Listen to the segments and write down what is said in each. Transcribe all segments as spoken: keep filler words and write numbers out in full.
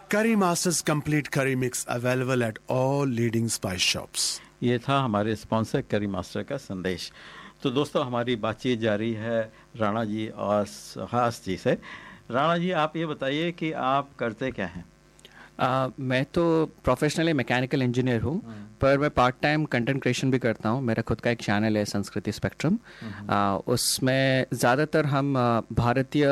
Curry Masters Complete Curry Mix available at all leading spice shops. ये था हमारे sponsor करी मास्टर का संदेश। तो दोस्तों हमारी बातचीत जारी है राणा जी और सुहास जी से। राणा जी, आप ये बताइए कि आप करते क्या हैं? Uh, मैं तो प्रोफेशनली मैकेनिकल इंजीनियर हूँ, पर मैं पार्ट टाइम कंटेंट क्रिएशन भी करता हूँ। मेरा खुद का एक चैनल है संस्कृति स्पेक्ट्रम। uh, उसमें ज़्यादातर हम भारतीय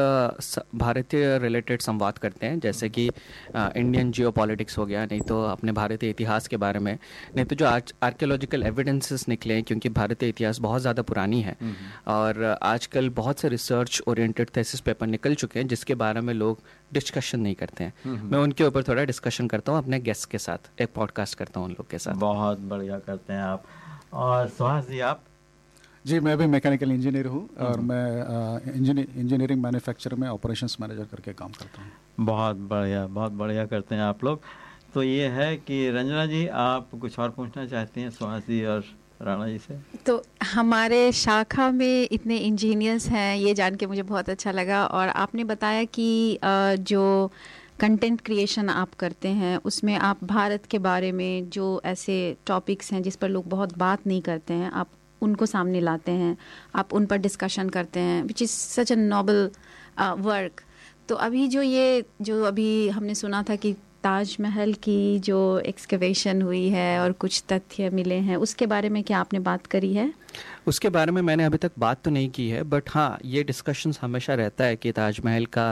भारतीय रिलेटेड संवाद करते हैं, जैसे कि इंडियन जियो पॉलिटिक्स हो गया, नहीं तो अपने भारतीय इतिहास के बारे में, नहीं तो जो आर्कियोलॉजिकल एविडेंसेस निकले, क्योंकि भारतीय इतिहास बहुत ज़्यादा पुरानी है और आजकल बहुत से रिसर्च ओरिएंटेड थीसिस पेपर निकल चुके हैं जिसके बारे में लोग डिस्कशन नहीं करते हैं। मैं उनके ऊपर थोड़ा डिस्कशन करता हूँ अपने गेस्ट के साथ, एक पॉडकास्ट करता हूँ उन लोग के साथ। बहुत बढ़िया करते हैं आप। और सुहास जी, आप? जी, मैं भी मैकेनिकल इंजीनियर हूँ और मैं इंजीनियरिंग मैन्युफैक्चर में ऑपरेशंस मैनेजर करके काम करता हूँ। बहुत बढ़िया, बहुत बढ़िया करते हैं आप लोग। तो ये है कि रंजना जी, आप कुछ और पूछना चाहती हैं सुहास जी और राणा जी से? तो हमारे शाखा में इतने इंजीनियर्स हैं, ये जान के मुझे बहुत अच्छा लगा। और आपने बताया कि जो कंटेंट क्रिएशन आप करते हैं उसमें आप भारत के बारे में जो ऐसे टॉपिक्स हैं जिस पर लोग बहुत बात नहीं करते हैं, आप उनको सामने लाते हैं, आप उन पर डिस्कशन करते हैं, which is such a Nobel work. तो अभी जो ये जो अभी हमने सुना था कि ताजमहल की जो एक्सकवेशन हुई है और कुछ तथ्य मिले हैं, उसके बारे में क्या आपने बात करी है? उसके बारे में मैंने अभी तक बात तो नहीं की है, बट हाँ, ये डिस्कशंस हमेशा रहता है कि ताजमहल का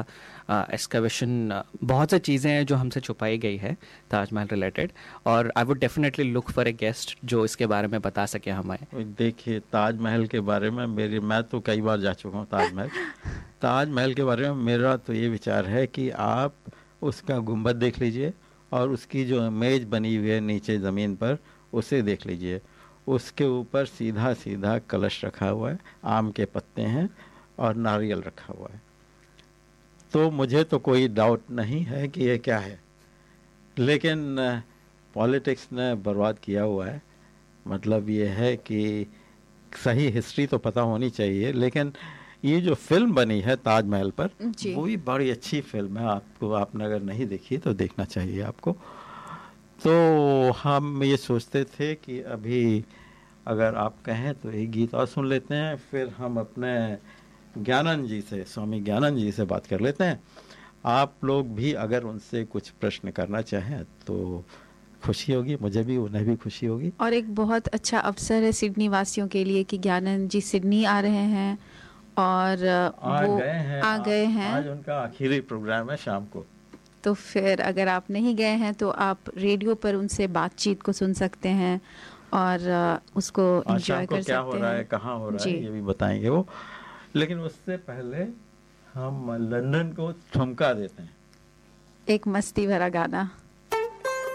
एक्सकवेशन, बहुत सी चीज़ें हैं जो हमसे छुपाई गई है ताजमहल रिलेटेड, और I would definitely look for a guest जो इसके बारे में बता सके हमें। देखिए, ताजमहल के बारे में मेरी मैं तो कई बार जा चुका हूँ ताजमहल। ताजमहल के बारे में मेरा तो ये विचार है कि आप उसका गुंबद देख लीजिए और उसकी जो इमेज बनी हुई है नीचे ज़मीन पर, उसे देख लीजिए। उसके ऊपर सीधा सीधा कलश रखा हुआ है, आम के पत्ते हैं और नारियल रखा हुआ है। तो मुझे तो कोई डाउट नहीं है कि ये क्या है, लेकिन पॉलिटिक्स ने बर्बाद किया हुआ है। मतलब ये है कि सही हिस्ट्री तो पता होनी चाहिए, लेकिन ये जो फिल्म बनी है ताजमहल पर, वो भी बड़ी अच्छी फिल्म है। आपको, आपने अगर नहीं देखी तो देखना चाहिए आपको। तो हम ये सोचते थे कि अभी अगर आप कहें तो एक गीत और सुन लेते हैं, फिर हम अपने ज्ञानंद जी से, स्वामी ज्ञानंद जी से बात कर लेते हैं। आप लोग भी अगर उनसे कुछ प्रश्न करना चाहें तो खुशी होगी, मुझे भी, उन्हें भी खुशी होगी। और एक बहुत अच्छा अवसर है सिडनी वासियों के लिए कि ज्ञानंद जी सिडनी आ रहे हैं और आ वो गए हैं, आ गए हैं। आज उनका आखिरी प्रोग्राम है शाम को। तो फिर अगर आप नहीं गए हैं तो आप रेडियो पर उनसे बातचीत को सुन सकते हैं और उसको एंजॉय कर सकते हैं। क्या हो रहा है, कहाँ हो रहा है, ये भी बताएंगे वो। लेकिन उससे पहले हम लंदन को ठुमका देते हैं, एक मस्ती भरा गाना।